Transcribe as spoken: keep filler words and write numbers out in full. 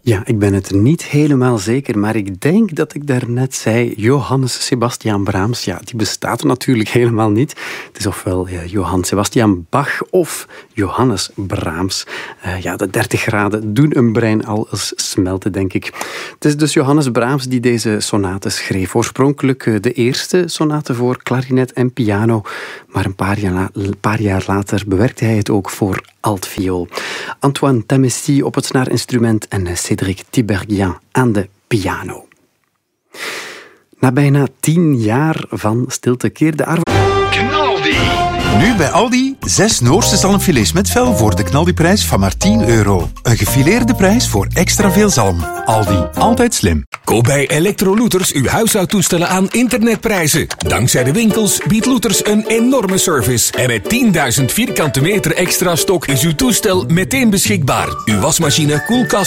Ja, ik ben het niet helemaal zeker, maar ik denk dat ik daarnet zei Johannes Sebastian Brahms. Ja, die bestaat natuurlijk helemaal niet. Het is ofwel ja, Johann Sebastian Bach of Johannes Brahms. Uh, ja, de dertig graden doen een brein al eens smelten, denk ik. Het is dus Johannes Brahms die deze sonate schreef. Oorspronkelijk uh, de eerste sonate voor klarinet en piano, maar een paar jaar, la- een paar jaar later bewerkte hij het ook voor altviool. Antoine Tamessi op het snaarinstrument en Cédric Tiberghien aan de piano. Na bijna tien jaar van stilte keert de Arvo... Knaldi! Nu bij Aldi, zes Noorse zalmfilets met vel voor de knaldiprijs van maar tien euro. Een gefileerde prijs voor extra veel zalm. Aldi, altijd slim. Koop bij Electrolooters uw huishoudtoestellen aan internetprijzen. Dankzij de winkels biedt Looters een enorme service. En met tienduizend vierkante meter extra stok is uw toestel meteen beschikbaar. Uw wasmachine, koelkast